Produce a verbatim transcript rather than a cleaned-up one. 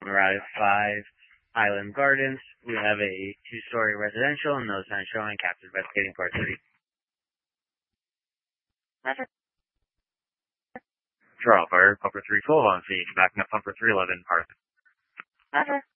Arrive five, Highland Gardens. We have a two-story residential, no sign showing, captain investigating part three. Roger. Draw fire, pumper three twelve on feed, backing up pumper three eleven, part. Roger.